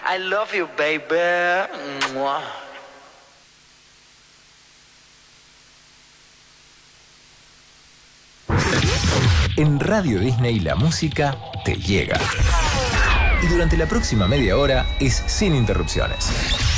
I love you, baby. Mua. En Radio Disney la música te llega. Y durante la próxima media hora es sin interrupciones.